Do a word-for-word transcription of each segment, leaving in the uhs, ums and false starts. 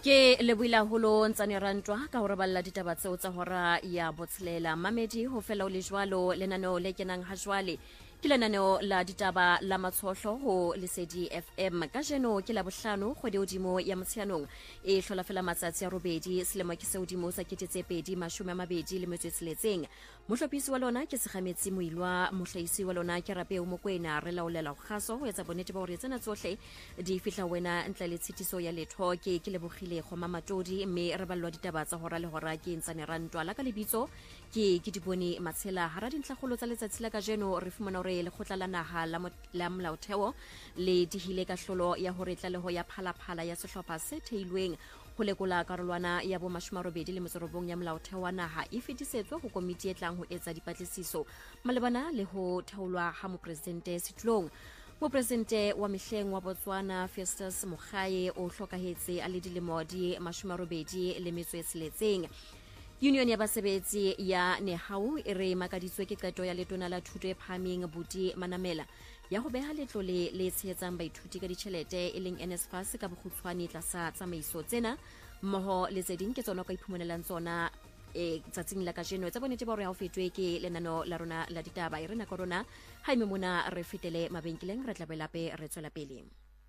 Ke lebuila holo ntsane rantwa ka hore balla ditaba tseo tsa hora ya botshelela mamedi ho fela o le jwalo lenaneo le kenang ha jwale ke lenaneo la ditaba la matshohlo ho Lesedi F M ka jeno ke la bohlano kgwedi hodimo ya motsheanong e hlola fela matsatsi a robedi selemo ke se hodimo sa ketetse pedi mashome a mabedi le metso e tsheletseng mohlophisi wa lona ke segametsi moilwa mohlahisi wa lona ke Rapeo Mokoena re laolela go kgaso ho etsa bonnete ba hore tsena tsohle di fihla wena ntle le tshitiso ya letho ke ke lebogile go mamatodi mme re ballwa ditaba tsa hora le hora ke ntsane rantwa la ka lebitso ke ke dipone matshela hara dintlhagolo tsa letsatsi la ka jeno re fumana hore le khotla la naha la, la molaotheo le dihile ka hlolo ya hore tlaleho ya phalaphala ya sehlopha se theilweng ho lekola karolwana ya bo mashmarobedi le motsorobong ya molaotheo wa naha e fetisetswe ho komiti e tlang ho etsa dipatlisiso malebana le ho thaolwa ha mopresidente setulong Mopresidente wa mehleng wa Botswana Festus Mogae o hlokahetse a le dilemo di mashmarobedi le metso e tsheletseng Union ya basebetsi ya Nehau e re makaditswe ke qeto ya letona la thuto e phameng Buti Manamela ya ho beha letlole le tshehetsang baithuti ka ditjhelete e leng NSFAS ka bokgutshwane tlasa tsamaiso tsena mmoho le tse ding ke tsona ka iphumanelang tsona e tsatsing la kajeno tsa bonnete ba hore ha o fetwe ke lenano la rona la ditaba e rena korona ha ime mona re fetele mabenkeleng re tla belape re tswela pele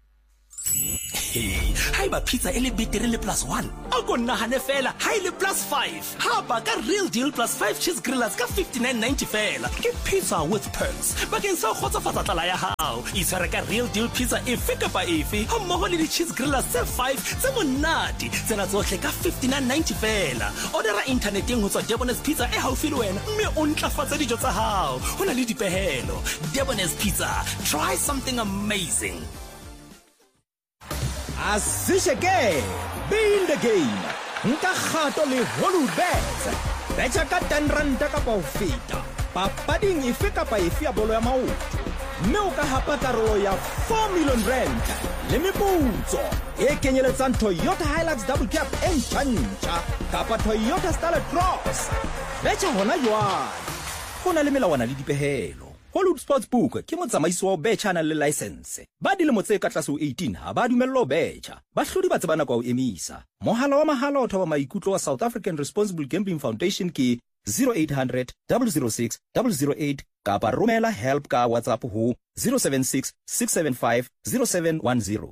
Hey, hai ba pizza ele betere le plus one. A go nahane fela, hai le plus five. Ha ba ka real deal plus five cheese grillers ka fifty-nine ninety fela. Ke pizza with perks. Ba ke sa khotsa fatsa tlala ya hao. Isere ka real deal pizza efe kapa efe. Ha mmoho le di cheese grillers tse five tse monate. Tsena tsohle ka fifty-nine ninety fela. Ordera interneteng ho tswa Debonair's Pizza e haufi le wena. Mme o ntlafatsa dijo tsa hao. Hona le dipehelo. Debonair's Pizza. Try something amazing. Asisheke, be in the game. Nka kgato le Holubet. Betcha ka ten ranta ka pa feta. Papading efe kapa efe ya bolo ya maoto. Mme o ka hapa karolo ya four million rand. Le meputso e kenyeletsang Toyota Hilux double cab e ntjha kapa Toyota Starlet Cross. Betcha hona jwale. Ho na le melawana le dipehelo. Hollywood Sportsbook ke motsamaisi wa betcha na le license. Ba dilemo tse ka tlase ho eighteen ha ba dumello betcha. Ba hlodi ba tsebana kwa o emisa. Mohala wa mahala o thoba maikutlo wa South African Responsible Gambling Foundation ke zero eight hundred, zero zero six, zero zero eight kapa romela help ka WhatsApp ho zero seven six, six seven five, zero seven one zero.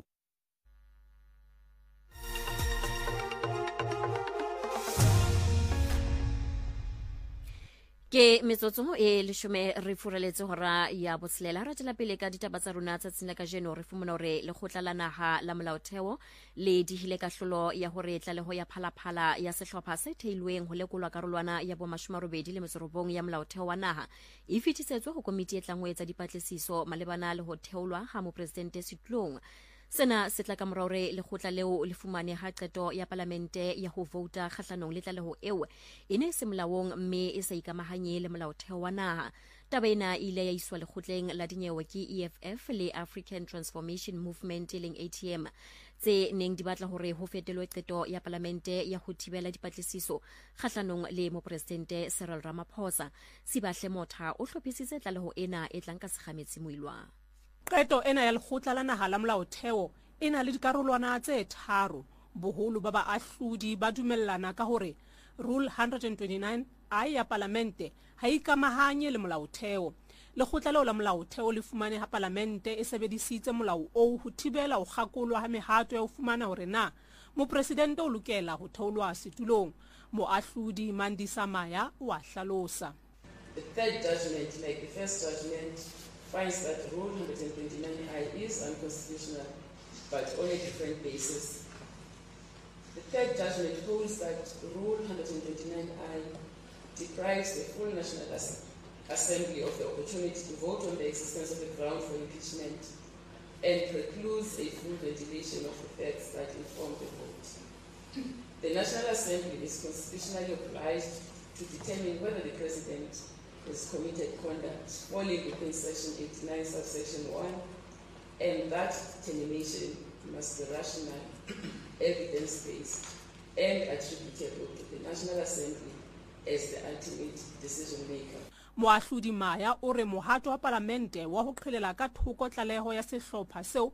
Ke metsotso e leshome re fureletse hora ya botshelela ra tla pele ka ditaba tsa rona tsa tsena ka jeno re fumana hore le khotla la naha la molaotheo le dihile ka hlolo ya hore tlaleho ya phalaphala ya sehlopha se theilweng ho lekolwa karolwana ya bo mashmarobedi le metsorobong ya molaotheo wa naha e fetisetswe ho komiti e tlang ho etsa dipatlisiso malebana le ho theolwa ha mopresidente Setulong Sena se tla ka moraore le khotla leo le fumane ha qeto ya parlamente ya ho vouta kgahlanong le tlaleho eo e ne se molaong mme e sa ikamahanye le molaotheo wa naha taba ena ile ya iswa le khotleng la dinyewe ke E F F le African Transformation Movement leng A T M tse neng di batla hore ho fetelwe qeto ya parlamente ya ho thibela dipatlisiso kgahlanong le mopresidente Cyril Ramaphosa Sibahle Motha o hlophisitse tlaleho ena e tlang ka segametsi moilwa Qeto ena ya lekgotla la naha la molaotheo e na le dikarolwana tse tharo boholo ba baahlodi ba dumellana ka hore rule one twenty-nine I ya parlamente ha ikamahanye le molaotheo lekgotla leo la molaotheo le fumane ha parlamente e sebedisitse molao o ho thibela ho kgakolwa ha mehato ya ho fumana hore na mopresidente o lokela ho theolwa setulong moahlodi Mandisa Maya wa hlalosa. The third judgment, like the first judgment, finds that Rule one twenty-nine I is unconstitutional, but on a different basis. The third judgment holds that Rule one twenty-nine I deprives the full National Assembly of the opportunity to vote on the existence of a ground for impeachment and precludes a full ventilation of the facts that inform the vote. The National Assembly is constitutionally obliged to determine whether the President has committed conduct falling within Section eighty-nine, subsection one, and that determination must be rational, evidence-based, and attributable to the National Assembly as the ultimate decision maker. Moahlodi Maya o re mohato wa parlamente wa ho qhelela ka thoko tlaleho ya sehlopha seo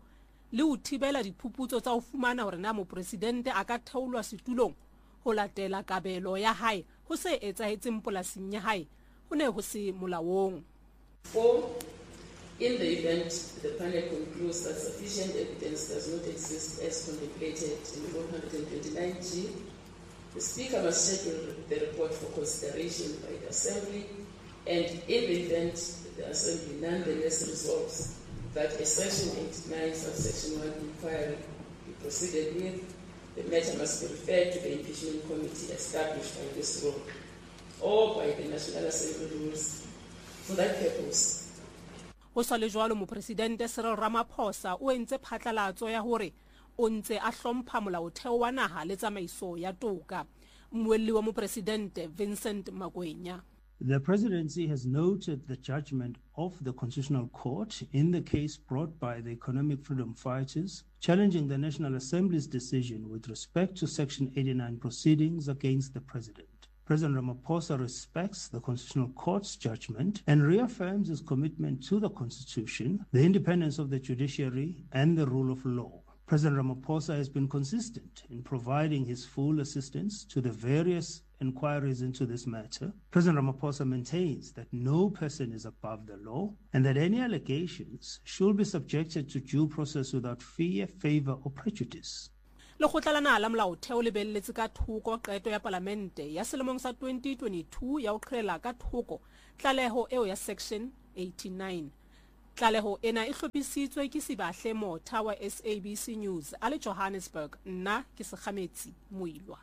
le ho thibela diphuputso tsa ho fumana hore na mopresidente a ka theolwa setulong ho latela kabelo ya hae ho se etsahetseng polasing ya hae ho ne ho se molaong. Four, in the event the panel concludes that sufficient evidence does not exist as contemplated in Rule one twenty-nine G, the Speaker must schedule the report for consideration by the Assembly, and in the event the Assembly nonetheless resolves that a Section eighty-nine subsection one inquiry be proceeded with, the matter must be referred to the impeachment committee established by this rule or by the National Assembly rules for that purpose. Ho sa le jwalo mopresidente Cyril Ramaphosa o entse phatlalatso ya hore o ntse a hlompha molaotheo wa naha le tsamaiso ya toka. Mmuelli wa mopresidente Vincent Magwenya. The presidency has noted the judgment of the Constitutional Court in the case brought by the economic freedom fighters, challenging the National Assembly's decision with respect to Section eighty-nine proceedings against the president. President Ramaphosa respects the Constitutional Court's judgment and reaffirms his commitment to the Constitution, the independence of the judiciary, and the rule of law. President Ramaphosa has been consistent in providing his full assistance to the various inquiries into this matter. President Ramaphosa maintains that no person is above the law and that any allegations should be subjected to due process without fear, favor, or prejudice. Lekgotla la naha la molaotheo le beelletse ka thoko qeto ya palamente ya selemong sa twenty twenty-two ya ho qhela ka thoko tlaleho eo ya Section eighty-nine. Tlaleho ena e hlophisitswe ke Sibahle Motha wa S A B C News a le Johannesburg. Nna ke Sekgametsi Moilwa.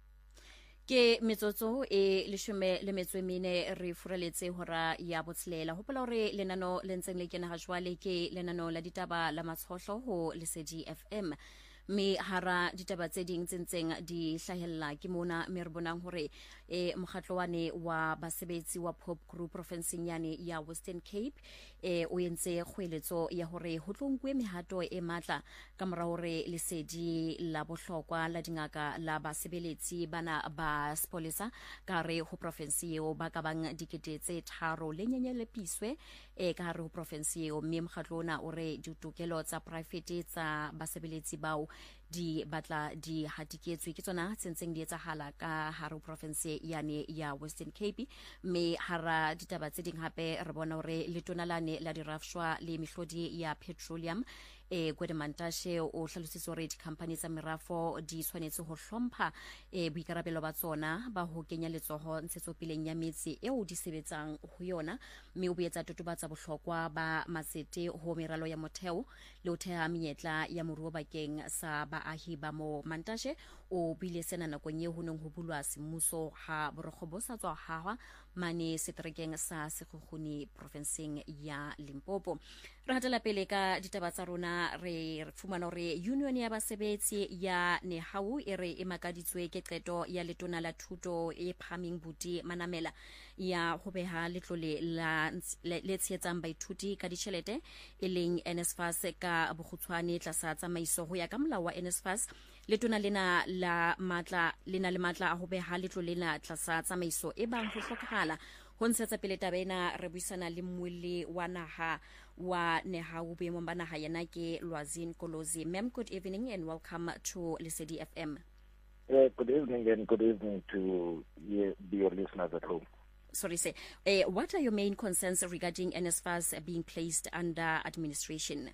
Ke metsotso e leshome le metso e mene re fureletse hora ya botshelela. Hopola hore lenano le ntseng le kena ha jwale ke lenano la ditaba la matshohlo ho Lesedi F M. Me hara ditaba tse ding tsentseng di hlahella ke mona me re bonang hore e mokgatloane wa basebetsi wa Pope Group provinceng yane ya Western Cape e o entse kgweletso ya hore ho tlonkwe mehato e matla ka mora hore lesedi la bohlokwa la dingaka la basebeletsi bana ba Spolisa ka re ho province eo ba ka bang dikete tse tharo le nyenyele piswe e ka re ho province eo me mokgatlona o re ditokelo tsa private tsa basebeletsi bao di batla di hatiketswe ke tsona tsentseng di etsahala ka haro province yane ya Western Cape. Me hara ditaba tse ding hape re bona hore letonalane la dirafshwa le mehlodi ya petroleum e Gwedemantashe o hlalositse hore di-company tsa merafo di tshwanetse ho hlompha e boikarabelo ba tsona ba ho kenya letsoho ntshetsopeleng ya metsi eo di sebetsang ho yona, mme o boetsa totobatsa bohlokwa ba matsete ho meralo ya motheo le ho theha menyetla ya moruo bakeng sa baahi ba mo. Mantashe o bile sena nakong eo ho neng ho bulwa semmuso ha borokgo bo sa tswa hahwa mane setrekeng sa Sekgukguni provinceng ya Limpopo. Re hatela pele ka ditaba tsa rona re fumana hore Union ya basebetsi ya Nehau e re e makaditswe ke qeto ya letona la thuto e phaming Buti Manamela ya ho beha letlole la le tshetsang baithuti ka ditjhelete e leng NSFAS ka bokgutshwane tlasa tsamaiso ho ya ka molao wa NSFAS. Letona lena la matla lena le matla a ho beha letlole la tlasa tsamaiso e bang ho hlokahala ho ntshetsa pele tabena re buisana le mmuelli wa naha wa Nehau boemong ba naha yana ke Lwazini Kolozi. Ma'am, good evening and welcome to Lesedi F M. Uh, good evening and good evening to your, your listeners at home. Sorry, sir. Uh, what are your main concerns regarding NSFAS being placed under administration?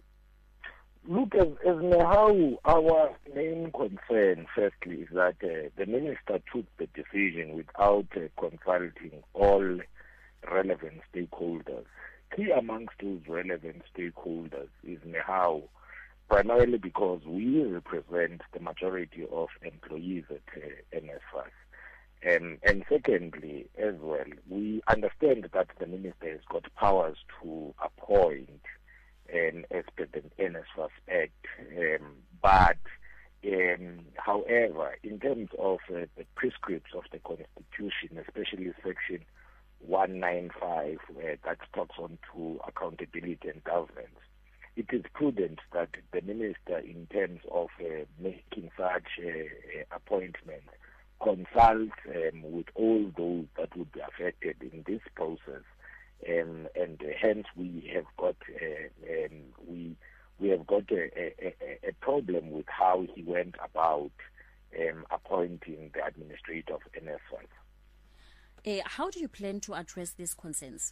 Look, as, as Nehau, our main concern, firstly, is that uh, the minister took the decision without uh, consulting all relevant stakeholders. Key amongst those relevant stakeholders is Nehau, primarily because we represent the majority of employees at uh, NSFAS. Um, and secondly, as well, we understand that the minister has got powers to appoint um, as per the NSFAS Act. Um, but, um, however, in terms of uh, the prescripts of the Constitution, especially Section one ninety-five, uh, that talks on to accountability and governance, it is prudent that the minister, in terms of uh, making such uh, appointments, consult um, with all those that would be affected in this process, um, and uh, hence we have got uh, um, we we have got a, a, a problem with how he went about um, appointing the administrator of NSFAS. Uh, how do you plan to address these concerns?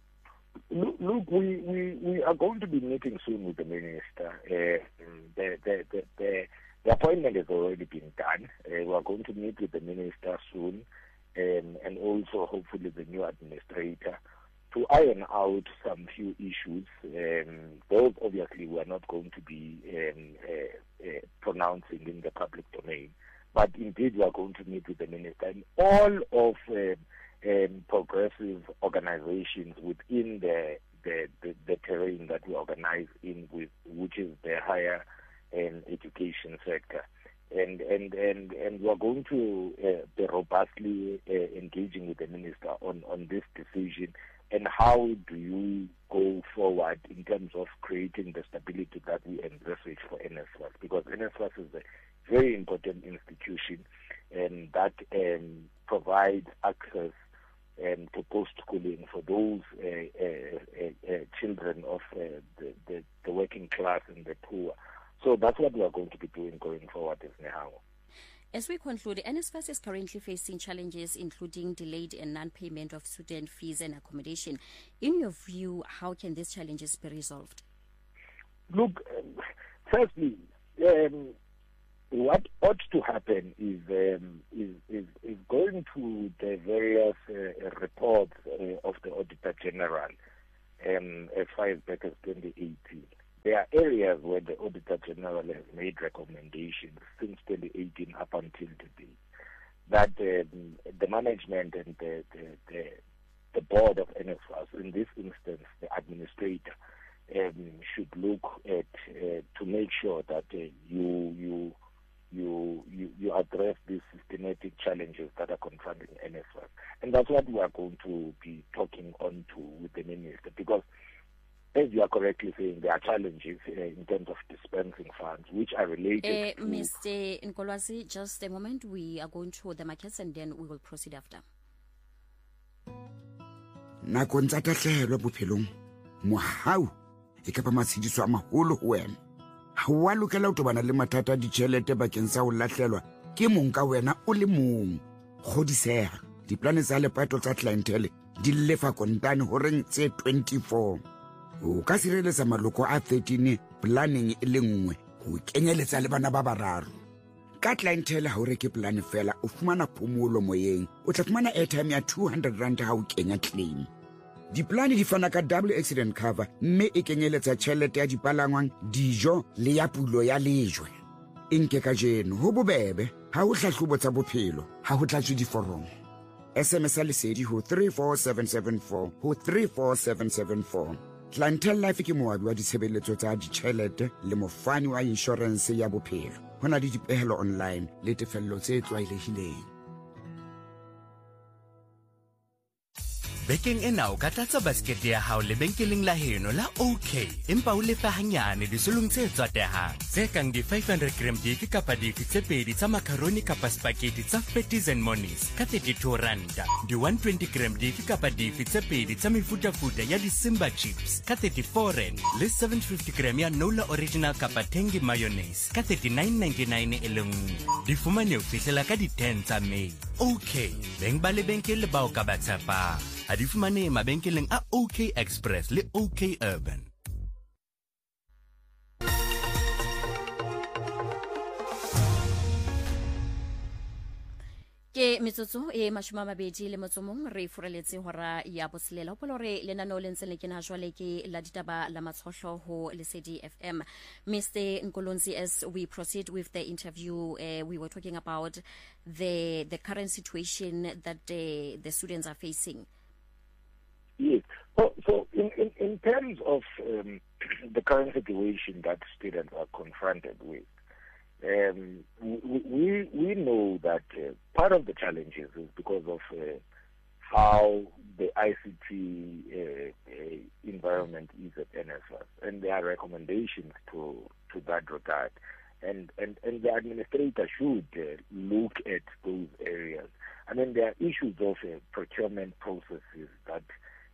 Look, look we, we, we are going to be meeting soon with the minister. Uh, the, the, the, the, the appointment has already been done. Uh, we are going to meet with the minister soon, um, and also hopefully the new administrator, to iron out some few issues. Um, those obviously we are not going to be um, uh, uh, pronouncing in the public domain, but indeed we are going to meet with the minister and all of uh, um, progressive organizations within the, the, the, the terrain that we organize in, with, which is the higher um, education sector. And, and, and, and we are going to uh, be robustly uh, engaging with the minister on, on this decision. And how do you go forward in terms of creating the stability that we envisage for NSFAS? Because NSFAS is a very important institution and that um, provides access um, to post-schooling for those uh, uh, uh, uh, children of uh, the, the, the working class and the poor. So that's what we are going to be doing going forward as Nehawu. As we conclude, NSFAS is currently facing challenges including delayed and non-payment of student fees and accommodation. In your view, how can these challenges be resolved? Look, um, firstly, um, what ought to happen is, um, is, is, is going to the various uh, reports uh, of the Auditor General um, as far as back as twenty eighteen. There are areas where the Auditor General has made recommendations since twenty eighteen up until today that um, the management and the, the, the, the board of NSFAS, in this instance the administrator, um, should look at uh, to make sure that uh, you, you, you, you, you address these systematic challenges that are confronting NSFAS. And that's what we are going to be talking on to with the minister, because as you are correctly saying, there are challenges uh, in terms of dispensing funds, which are related uh, to... Mister Nkolwazi, just a moment. We are going to the markets and then we will proceed after. Nakong tsa tahlehelo bophelong, mohau e ka ba matshidiso a maholo ho wena. Ha wa lokela ho tobana le mathata a ditjhelete bakeng sa ho lahlelwa ke mong ka wena o le mong. Kgodiseha, diplane tsa lepato tsa clientele di lefa kontane ho reng tse twenty-four. O ka sireletsa maloko a thirteen planning e le nngwe ho kenyeletsa le bana ba bararo. Ka clientele ha o reke plan fela o fumana phomolo moyeng, o tla fumana airtime ya two hundred rand ha o kenya claim. Diplane di fana ka double accident cover, mme e kenyeletsa tjhelete ya dipalangwang, dijo le ya pulo ya lejwe. Inke ka jeno ho bobebe ha o hlahlobo tsa bophelo ha ho tlatswe diforomo. S M S lesedi ho three four seven seven four ho three four seven seven four. Clientele Life ke moabi wa ditshebeletso tsa ditjhelete le mofani wa insurance ya bophelo. Hona le dipehelo online le tefello tse tlwaelehileng. Bekeng ena o ka tlatsa basket ya hao lebenkeleng la heno la OK, empa o lefa hanyane disolong tse tswatehang tse kang di five hundred gram diki kapa difi tse pedi tsa macaroni kapa spaghetti tsa Fatties and Monies ka thirty-two randa, di one twenty gram diki kapa difi tse pedi tsa mefutafuta ya di Simba chips ka thirty-four rand, le seven fifty gram ya Nola Original kapa Tengi mayonnaise ka thirty-nine ninety-nine e le nngwe. Di fumane ho fihlela ka di ten tsa May. OK, beng ba lebenkele ba o ka ba tshepang. A di fumane mabenkeleng a OK Express le OK Urban. Ke metsotso e mashome a mabedi le motso mong re fureletse hora ya botshelela ho polore lenaneo le ntse le kena jwale ke la ditaba la matshohlo ho Lesedi F M. Mister Nkolwazi, as we proceed with the interview, uh, we were talking about the the current situation that uh, the students are facing. Yes. So, so in, in, in terms of um, the current situation that students are confronted with, um, we, we, we know that uh, part of the challenges is because of uh, how the I C T uh, uh, environment is at NSFAS, and there are recommendations to, to that regard. And, and, and the administrator should uh, look at those areas. I mean, there are issues of uh, procurement processes that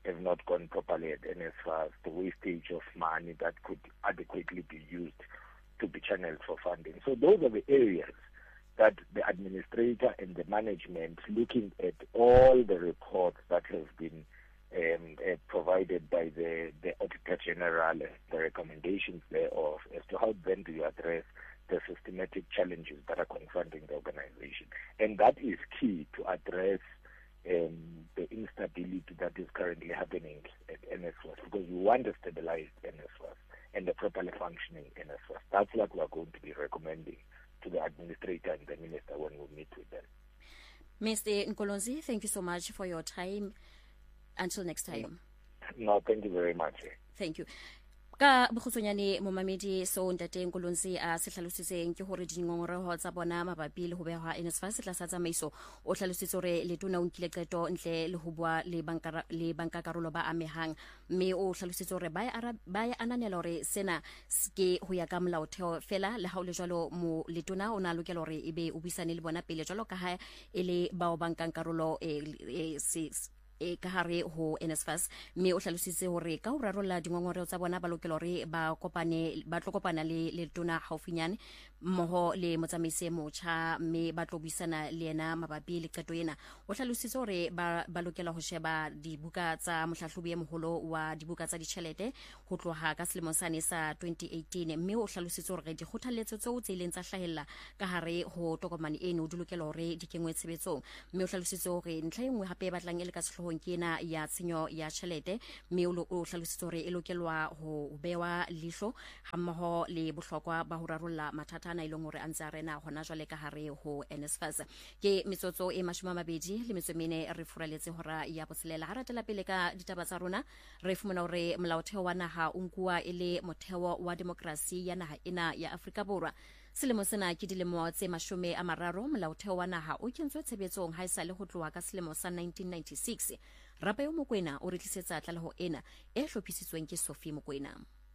have not gone properly at N S F A S, the wastage of money that could adequately be used to be channeled for funding. So those are the areas that the administrator and the management, looking at all the reports that have been um, uh, provided by the, the Auditor General, the recommendations thereof, as to how then do you address the systematic challenges that are confronting the organization. And that is key to address um, the instability that is currently happening at N S F A S, because we want a stabilized N S F A S and a properly functioning N S F A S. That's what we are going to be recommending to the administrator and the minister when we meet with them. Mister Nkolonzi, thank you so much for your time. Until next time. No, thank you very much. Thank you. Ka bokhutsonyane mo mamedi so ntate Nkolonzi a se hlalositseng ke hore dingongorego tsa bona mabapi le ho behwa N S F A S se tla sa tsamaiso o hlalositse hore le tona o nkile qeto ntle le ho bua le banka le banka karolo ba amehang mme o hlalositse hore ba ba ananela hore sena ke ho ya ka molaotheo fela le ha o le jwalo mo le tona o na lokela hore ebe o buisane le bona pele jwalo ka ha ele ba o bankang karolo e se e ka hare ho N S F A S mme o hlalositse hore ka ho rarolla dingongoreo tsa bona ba lokela hore ba kopane ba tlokopana le le tona haufinyane mmoho le motsamaisi motjha mme ba tlobuisana le yena mabapi le qeto ena o hlalositse hore ba ba lokela ho sheba dibuka tsa mohlahlobi e moholo wa dibuka tsa ditjhelete ho tloha ka selemo sane sa twenty eighteen mme o hlalositse hore di kgothaletso tseo tse ileng tsa hlahella ka hare ho tokomane eno di lokela hore di kengwe tshebetsong mme o hlalositse hore ntlha engwe hape e batlang e le ka sehloohong kena ya tshenyo ya tjhelete mme o hlalositse hore e lokelwa ho bewa lihlo hammoho le bohlokwa ba ho rarolla mathata na ileng hore a ntse a rena hona jwale ka hare ho N S F A S ke metsotso e mashome a mabedi le metso e mene re furaletse hora ya botshelela ha ratela pele ka ditaba tsa rona re fumana hore molaotheo wa naha o nkuwa e le motheo wa demokrasi ya naha ena ya Afrika Borwa. Selemo sena ke dilemo tse mashome a mararo molaotheo wa naha o kentswe tshebetsong ha esale ho tloha ka selemo sa nineteen ninety-six. Rapa yo Mokwena o re tlisetsa tlaleho ena e hlophisitsweng ke Sophie Mokwena.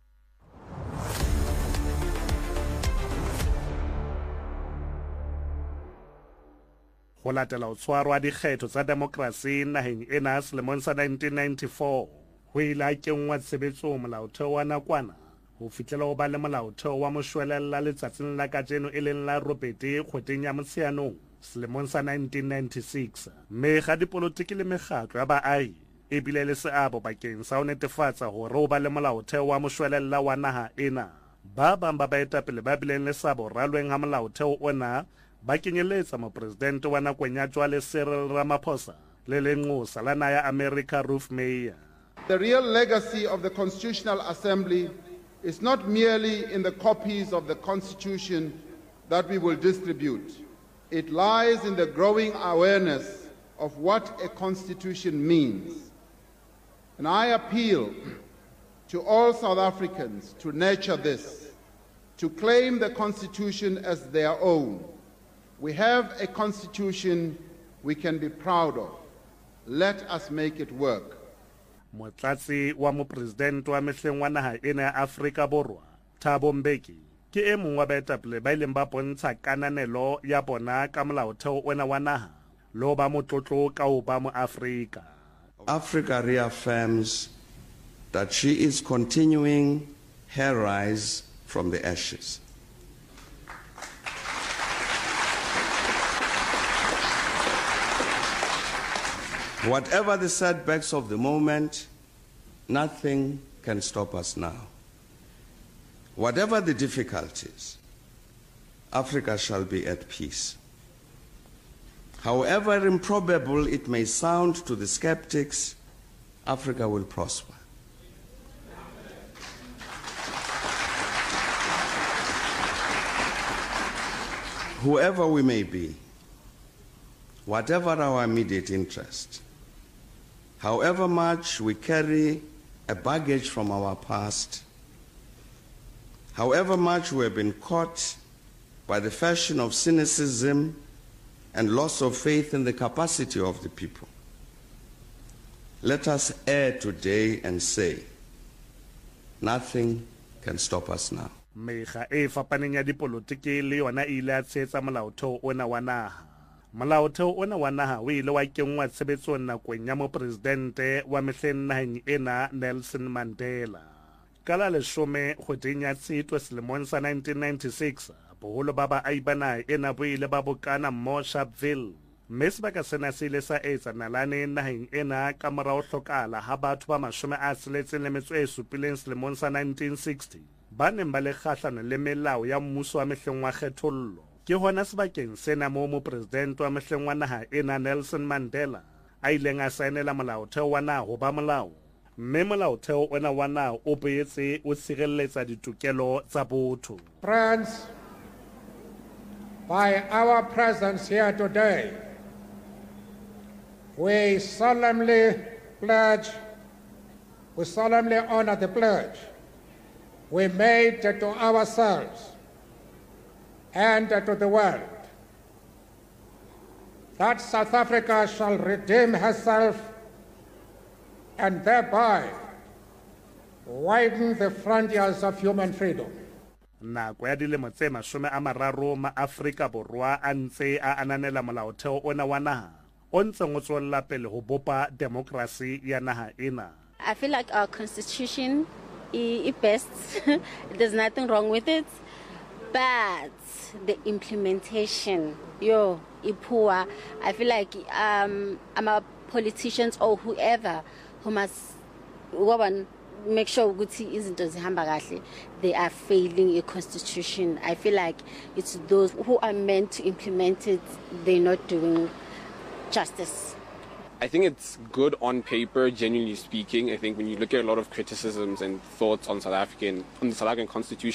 Go latela o tshwarwa dikgetho tsa demokrasi naheng ena selemong sa nineteen ninety-four ho ile a kenngwa tshebetsong molaotheo wa nakwana ho fitlela ho ba le molaotheo wa moshwelella letsatsing la kajeno e leng la robedi kgweding ya Motsheanong selemong sa nineteen ninety-six mme ga dipolotiki le mekgatlo ya baahi e bile le seabo bakeng sa ho netefatsa hore ho ba le molaotheo wa moshwelella wa naha ena. Ba bang ba baetapele ba bileng le seabo ralweng ha molaotheo ona ba kenyeletsa mopresidente wa nakong ya jwale Cyril Ramaphosa le lengosa la naha ya America Ruth Meyer. The real legacy of the Constitutional Assembly is not merely in the copies of the Constitution that we will distribute. It lies in the growing awareness of what a Constitution means. And I appeal to all South Africans to nurture this, to claim the Constitution as their own. We have a Constitution we can be proud of. Let us make it work. Motlatsi wa mopresidente wa mehleng wa naha ena ya Afrika Borwa Thabo Mbeki ke e mong wa baetapele ba ileng ba bontsha kananelo ya bona ka molaotheo ona wa naha lo ba motlotlo ka ho ba mo Afrika. Africa reaffirms that she is continuing her rise from the ashes. Whatever the setbacks of the moment, nothing can stop us now. Whatever the difficulties, Africa shall be at peace. However improbable it may sound to the skeptics, Africa will prosper. Whoever we may be, whatever our immediate interest, however much we carry a baggage from our past, however much we have been caught by the fashion of cynicism and loss of faith in the capacity of the people, let us err today and say, nothing can stop us now. Mekga e fapaneng ya dipolotiki le yona ile a tshetsa molaotheo ona wa naha. molaotheo ona wa naha o ile wa kengwa tshebetsong nakong ya mopresidente wa mehleng naheng ena Nelson Mandela ka la leshome kgweding ya Tshitwe selemong sa nineteen ninety-six. Boholo ba baahi ba naha ena bo ile ba bokana mo Sharpeville, mme sebaka sena se ile sa etsa nalane naheng ena ka mora ho hlokahala ha batho ba mashome a tsheletseng le metso e supileng selemong sa nineteen sixty ba neng ba le kgahlano le melao ya mmuso wa mehleng wa kgethollo. Ke hona sebakeng sena moo mopresidente wa mehleng wa naha ena Nelson Mandela a ileng a saenela molaotheo wa naha ho ba molao, mme molaotheo ona wa naha o boetse o tshireletsa ditokelo tsa botho. Friends, by our presence here today, we solemnly pledge, we solemnly honor the pledge we made to ourselves and to the world that South Africa shall redeem herself and thereby widen the frontiers of human freedom. Nako ya dilemo tse mashome a mararo ma Afrika Borwa a ntse a ananela molaotheo ona wa naha o ntseng o tswella pele ho bopa demokrasi ya naha ena. I feel like our constitution is best. There's nothing wrong with it, but the implementation, yo, is poor. I feel like um, I'm a politicians or whoever who must make sure they are failing a constitution. I feel like it's those who are meant to implement it, they're not doing justice. I think it's good on paper, genuinely speaking. I think when you look at a lot of criticisms and thoughts on South African, on the South African constitution,